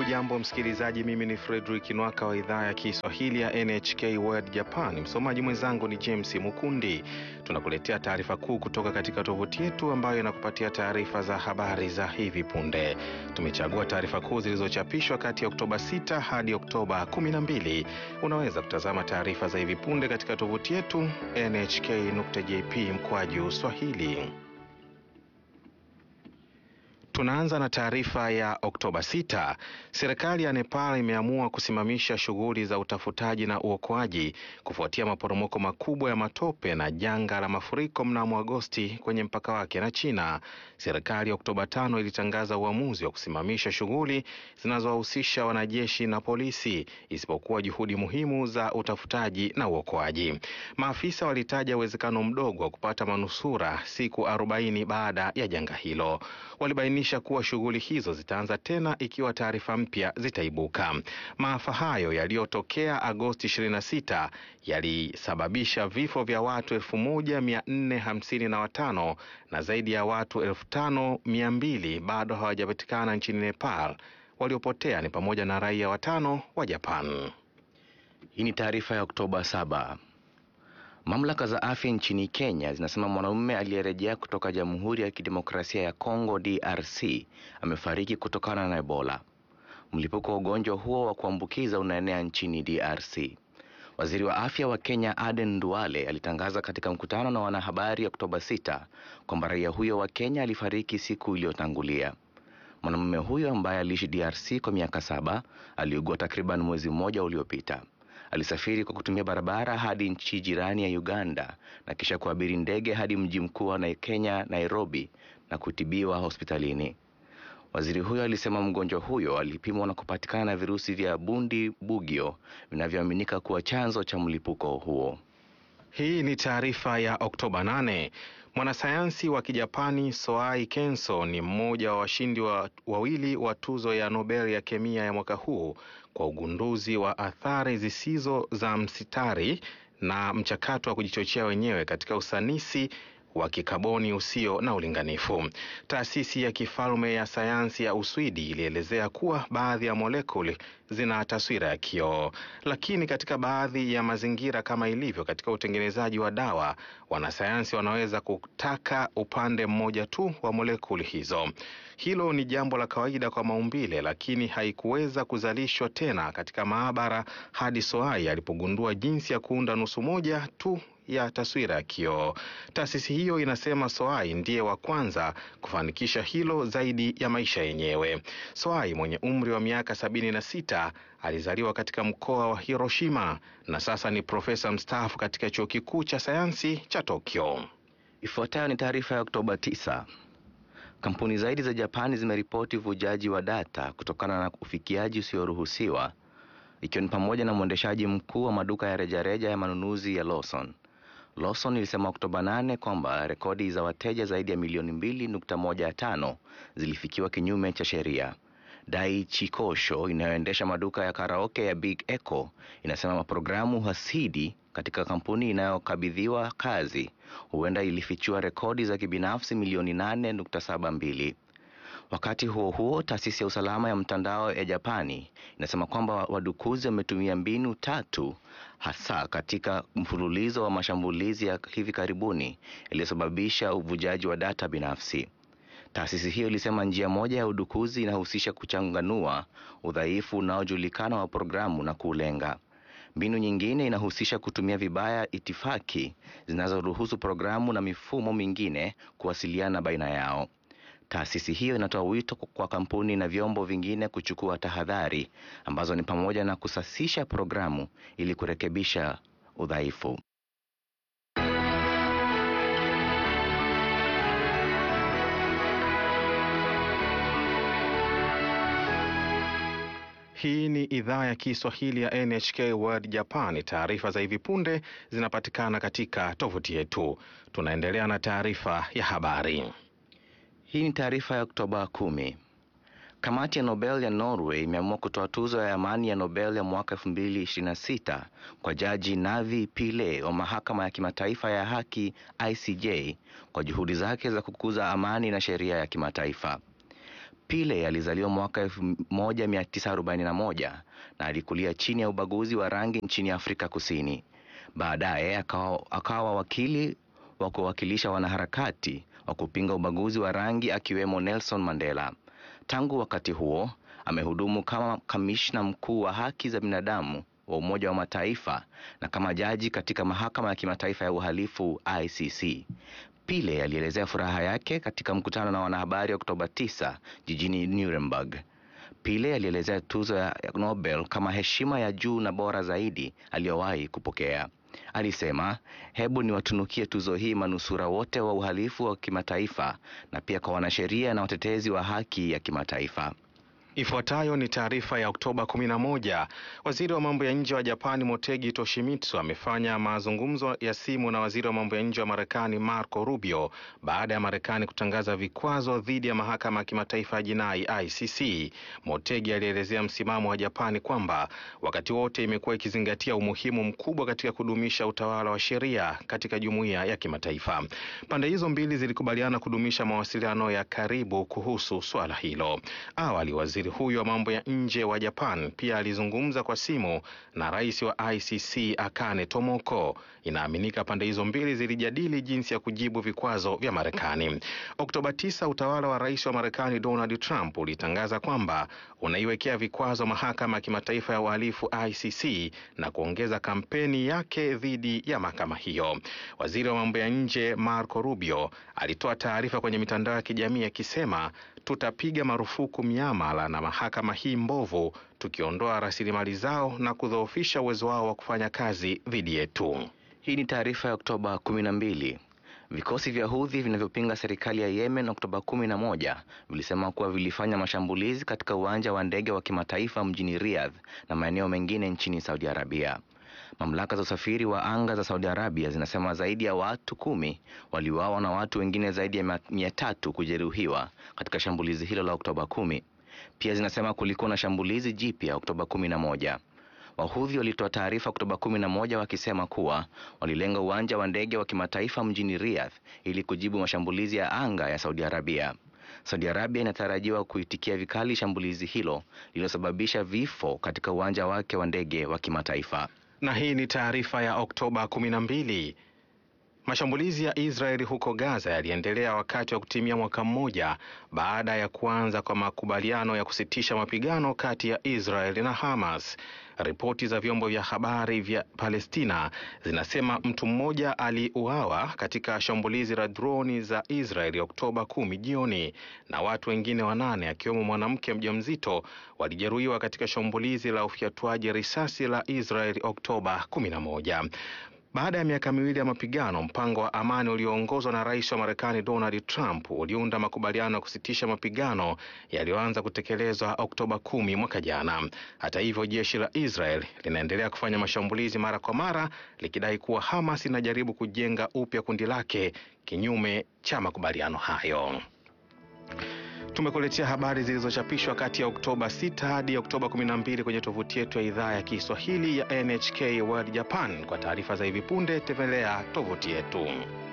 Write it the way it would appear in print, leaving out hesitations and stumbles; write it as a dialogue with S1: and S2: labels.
S1: Hujambo msikilizaji, mimi ni Frederick Nwaka wa idhaa ya Kiswahili ya NHK World Japan. Msomaji mwenzangu ni James Mukundi. Tunakuletea taarifa kuu kutoka katika tovuti yetu ambayo inakupatia taarifa za habari za hivi punde. Tumechagua taarifa kuu zilizochapishwa kati ya Oktoba 6 hadi Oktoba 12. Unaweza kutazama taarifa za hivi punde katika tovuti yetu nhk.jp/Swahili. Tunaanza na taarifa ya Oktoba 6. Serikali ya Nepal imeamua kusimamisha shughuli za utafutaji na uokoaji kufuatia maporomoko makubwa ya matope na janga la mafuriko mnamo Agosti kwenye mpaka wake na China. Serikali Oktoba 5 ilitangaza uamuzi wa kusimamisha shughuli zinazowahusisha wanajeshi na polisi isipokuwa juhudi muhimu za utafutaji na uokoaji. Maafisa walitaja uwezekano mdogo wa kupata manusura siku 40 baada ya janga hilo. Walibainisha kuwa shughuli hizo zitaanza tena ikiwa taarifa mpya zitaibuka. Maafa hayo yaliyotokea Agosti 26 yalisababisha vifo vya watu 1455 na zaidi ya watu 5200 bado hawajapatikana nchini Nepal. Waliopotea ni pamoja na raia 5 wa Japan.
S2: Hii ni taarifa ya Oktoba 7. Mamlaka za afya nchini Kenya zinasema mwanamume aliyerejea kutoka Jamhuri ya Kidemokrasia ya Kongo DRC amefariki kutokana na Ebola. Mlipuko wa ugonjwa huo wa kuambukiza unaenea nchini DRC. Waziri wa afya wa Kenya Aden Duale alitangaza katika mkutano na wanahabari Oktoba 6 kwamba raia huyo wa Kenya alifariki siku iliyotangulia. Mwanamume huyo ambaye aliishi DRC kwa miaka 7 aliugua takriban mwezi mmoja uliopita. Alisafiri kwa kutumia barabara hadi nchi jirani ya Uganda na kisha kuabiri ndege hadi mji mkuu wa Kenya Nairobi na kutibiwa hospitalini. Waziri huyo alisema mgonjwa huyo alipimwa na kupatikana na virusi vya Bundibugyo vinavyoaminika kuwa chanzo cha mlipuko huo.
S1: Hii ni taarifa ya Oktoba 8. Mwanasayansi wa Kijapani Soai Kenso ni mmoja wa washindi wawili wa tuzo ya Nobel ya kemia ya mwaka huu kwa ugunduzi wa athari zisizo za msitari na mchakato wa kujichochea wenyewe katika usanisi wa kikaboni usio na ulinganifu. Taasisi ya kifalme ya sayansi ya Uswidi ilielezea kuwa baadhi ya molekuli zina taswira ya kioo, lakini katika baadhi ya mazingira kama ilivyo katika utengenezaji wa dawa, wanasayansi wanaweza kutaka upande mmoja tu wa molekuli hizo. Hilo ni jambo la kawaida kwa maumbile, lakini haikuweza kuzalishwa tena katika maabara hadi Soai alipogundua jinsi ya kuunda nusu moja tu ya taswira ya kioo. Taasisi hiyo inasema Soai ndiye wa kwanza kufanikisha hilo zaidi ya maisha yenyewe. Soai mwenye umri wa miaka 76 alizaliwa katika mkoa wa Hiroshima na sasa ni profesa mstaafu katika chuo kikuu cha sayansi cha Tokyo.
S2: Ifuatayo ni taarifa ya Oktoba 9. Kampuni zaidi za Japani zimeripoti uvujaji wa data kutokana na ufikiaji usioruhusiwa, ikiwa ni pamoja na mwendeshaji mkuu wa maduka ya rejareja ya manunuzi ya Lawson. Lawson ilisema Oktoba 8 kwamba rekodi za wateja zaidi ya milioni 2.15 zilifikiwa kinyume cha sheria. Daiichi Kosho inayoendesha maduka ya karaoke ya Big Echo inasema programu hasidi katika kampuni inayokabidhiwa kazi huenda ilifichua rekodi za kibinafsi milioni 8.72. Wakati huo huo, taasisi ya usalama ya mtandao ya Japani inasema kwamba wadukuzi wametumia mbinu 3 hasa katika mfululizo wa mashambulizi ya hivi karibuni iliyosababisha uvujaji wa data binafsi. Taasisi hiyo ilisema njia moja ya udukuzi inahusisha kuchanganua udhaifu unaojulikana wa programu na kulenga. Mbinu nyingine inahusisha kutumia vibaya itifaki zinazoruhusu programu na mifumo mingine kuwasiliana baina yao. Taasisi hiyo inatoa wito kwa kampuni na vyombo vingine kuchukua tahadhari ambazo ni pamoja na kusasisha programu ili kurekebisha udhaifu.
S1: Hii ni idhaa ya Kiswahili ya NHK World Japan. Taarifa za hivi punde zinapatikana katika tovuti yetu. Tunaendelea na taarifa ya habari.
S2: Hii ni taarifa ya Oktoba 10. Kamati ya Nobel ya Norway imeamua kutoa tuzo ya amani ya Nobel ya mwaka 2026 kwa Jaji Navi Pillay wa mahakama ya kimataifa ya haki ICJ kwa juhudi zake za kukuza amani na sheria ya kimataifa. Pile alizaliwa mwaka 1941 na alikulia chini ya ubaguzi wa rangi nchini Afrika Kusini. Baadaye akawa wakili wa kuwakilisha wanaharakati wa kupinga ubaguzi wa rangi akiwemo Nelson Mandela. Tangu wakati huo amehudumu kama kamishna mkuu wa haki za binadamu wa Umoja wa Mataifa na kama jaji katika mahakama ya kimataifa ya uhalifu ICC. Pile alielezea furaha yake katika mkutano na wanahabari Oktoba 9 jijini Nuremberg. Pile alielezea tuzo ya Nobel kama heshima ya juu na bora zaidi aliyowahi kupokea. Alisema, hebu niwatunukie tuzo hii manusura wote wa uhalifu wa kimataifa na pia kwa wanasheria na watetezi wa haki ya kimataifa.
S1: Ifuatayo ni taarifa ya Oktoba 11. Waziri wa mambo ya nje wa Japani Motegi Toshimitsu amefanya mazungumzo ya simu na waziri wa mambo ya nje wa Marekani Marco Rubio baada ya Marekani kutangaza vikwazo dhidi ya mahakama ya kimataifa ya jinai ICC. Motegi alielezea msimamo wa Japani kwamba wakati wote imekuwa ikizingatia umuhimu mkubwa katika kudumisha utawala wa sheria katika jumuiya ya kimataifa. Pande hizo mbili zilikubaliana kudumisha mawasiliano ya karibu kuhusu swala hilo. Awali waziri huyo wa mambo ya nje wa Japan pia alizungumza kwa simu na rais wa ICC Akane Tomoko. Inaaminika pande hizo mbili zilijadili jinsi ya kujibu vikwazo vya Marekani. Oktoba 9, utawala wa rais wa Marekani Donald Trump ulitangaza kwamba unaiwekea vikwazo mahakama ya kimataifa ya uhalifu ICC na kuongeza kampeni yake dhidi ya mahakama hiyo. Waziri wa mambo ya nje Marco Rubio alitoa taarifa kwenye mitandao ya kijamii akisema, tutapiga marufuku miamala na mahakama hii mbovu, tukiondoa rasilimali zao na kudhoofisha uwezo wao wa kufanya kazi dhidi yetu.
S2: Hii ni taarifa ya Oktoba 12. Vikosi vya Houthi vinavyopinga serikali ya Yemen Oktoba 11 vilisema kuwa vilifanya mashambulizi katika uwanja wa ndege wa kimataifa mjini Riyadh na maeneo mengine nchini Saudi Arabia. Mamlaka za usafiri wa anga za Saudi Arabia zinasema zaidi ya watu 10 waliuawa na watu wengine zaidi ya 300 kujeruhiwa katika shambulizi hilo la Oktoba 10. Pia zinasema kulikuwa na shambulizi jipya Oktoba 11. Wahudhi walitoa taarifa Oktoba 11 wakisema kuwa walilenga uwanja wa ndege wa kimataifa mjini Riyadh ili kujibu mashambulizi ya anga ya Saudi Arabia. Saudi Arabia inatarajiwa kuitikia vikali shambulizi hilo lililosababisha vifo katika uwanja wake wa ndege wa kimataifa.
S1: Na hii ni taarifa ya Oktoba 12. Mashambulizi ya Israeli huko Gaza yaliendelea wakati wa kutimia mwaka mmoja baada ya kuanza kwa makubaliano ya kusitisha mapigano kati ya Israeli na Hamas. Ripoti za vyombo vya habari vya Palestina zinasema mtu mmoja aliuawa katika shambulizi la droni za Israeli Oktoba 10 jioni na watu wengine 8 akiwemo mwanamke mjamzito walijeruhiwa katika shambulizi la ufyatuaji risasi la Israeli Oktoba 11. Baada ya miaka miwili ya mapigano, mpango wa amani ulioongozwa na rais wa Marekani Donald Trump uliunda makubaliano ya kusitisha mapigano yaliyoanza kutekelezwa Oktoba 10 mwaka jana. Hata hivyo, jeshi la Israel linaendelea kufanya mashambulizi mara kwa mara likidai kuwa Hamas inajaribu kujenga upya kundi lake kinyume cha makubaliano hayo. Tumekuletea habari zilizochapishwa kati ya Oktoba 6 hadi Oktoba 12 kwenye tovuti yetu ya idhaa ya Kiswahili ya NHK World Japan. Kwa taarifa za hivi punde tembelea tovuti yetu.